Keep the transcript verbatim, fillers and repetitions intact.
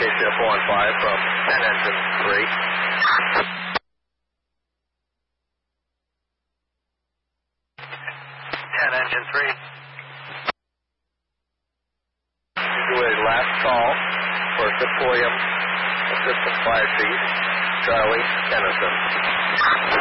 K C F one five from ten engine three. ten engine three. Do a last call for Deployum Assistant Fire Chief Charlie Dennison.